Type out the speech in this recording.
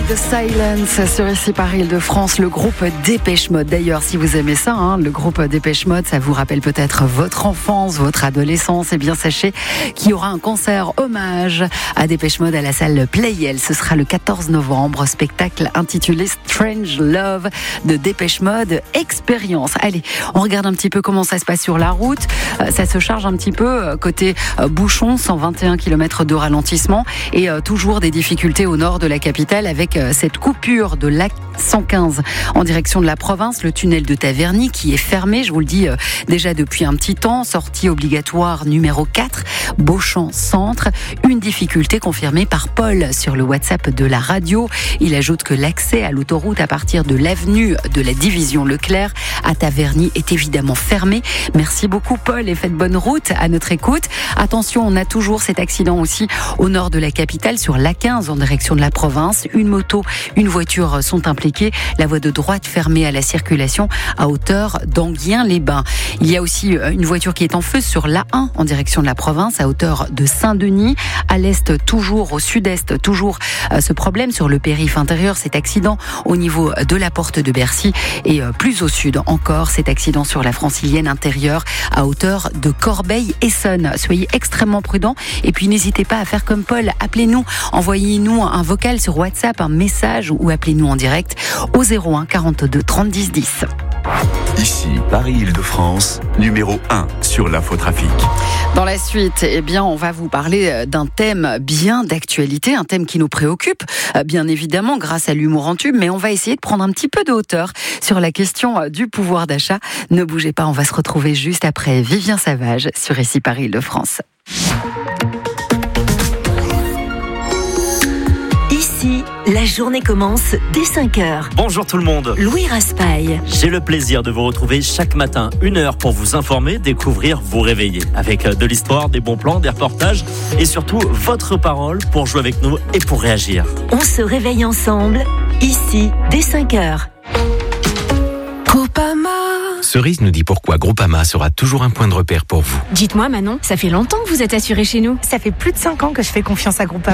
the Silence sur ici Paris Île-de-France, le groupe Dépêche Mode. D'ailleurs, si vous aimez ça, le groupe Dépêche Mode, ça vous rappelle peut-être votre enfance, votre adolescence. Eh bien, sachez qu'il y aura un concert hommage à Dépêche Mode à la salle Playel. Ce sera le 14 novembre, spectacle intitulé Strange Love de Dépêche Mode Expérience. Allez, on regarde un petit peu comment ça se passe sur la route. Ça se charge un petit peu côté bouchon, 121 km de ralentissement et toujours des difficultés au nord de la capitale avec cette coupure de l'A115 en direction de la province, le tunnel de Taverny qui est fermé, je vous le dis déjà depuis un petit temps, sortie obligatoire numéro 4, Beauchamp Centre, une difficulté confirmée par Paul sur le WhatsApp de la radio. Il ajoute que l'accès à l'autoroute à partir de l'avenue de la division Leclerc à Taverny est évidemment fermé. Merci beaucoup Paul et faites bonne route à notre écoute. Attention, on a toujours cet accident aussi au nord de la capitale sur l'A15 en direction de la province. Une moto, une voiture sont impliquées. La voie de droite fermée à la circulation à hauteur d'Enghien-les-Bains. Il y a aussi une voiture qui est en feu sur l'A1 en direction de la province à hauteur de Saint-Denis. À l'est toujours, au sud-est toujours ce problème sur le périph' intérieur, cet accident au niveau de la porte de Bercy et plus au sud encore cet accident sur la francilienne intérieure à hauteur de Corbeil-Essonnes. Soyez extrêmement prudents et puis n'hésitez pas à faire comme Paul, appelez-nous, envoyez-nous un vocal sur WhatsApp, un message ou appelez-nous en direct au 01 42 30 10 10. Ici, Paris-Île-de-France, numéro 1 sur l'infotrafic. Dans la suite, eh bien, on va vous parler d'un thème bien d'actualité, un thème qui nous préoccupe, bien évidemment, grâce à l'humour en tube, mais on va essayer de prendre un petit peu de hauteur sur la question du pouvoir d'achat. Ne bougez pas, on va se retrouver juste après Vivien Savage sur ici Paris-Île-de-France. Ici, la journée commence dès 5h. Bonjour tout le monde. Louis Raspail. J'ai le plaisir de vous retrouver chaque matin, 1 heure pour vous informer, découvrir, vous réveiller. Avec de l'histoire, des bons plans, des reportages et surtout votre parole pour jouer avec nous et pour réagir. On se réveille ensemble, ici, dès 5h. Groupama. Cerise nous dit pourquoi Groupama sera toujours un point de repère pour vous. Dites-moi Manon, ça fait longtemps que vous êtes assurée chez nous. Ça fait plus de 5 ans que je fais confiance à Groupama.